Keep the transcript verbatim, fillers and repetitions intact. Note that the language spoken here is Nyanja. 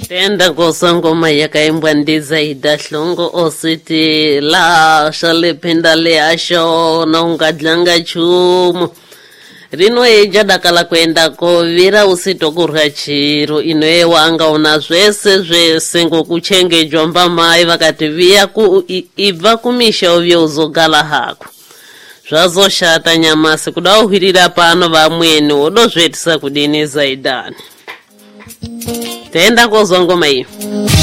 Tenda ngosangoma yakaimbwa ndizaida hlongo ositi la shalependa le asho na ungadlanga chumo rino ejadakala kwenda kovira usitokurya chiro inoye wanga una zvese zvese ngokuchengejwa mbamai vakati viya ku ibva kumisha ovyo uzogala hako zvazoshata nyamasi kuda uhwirira pano vamweni wodozvetisa kudini zaidani. Tenda kozwa ngoma iyo.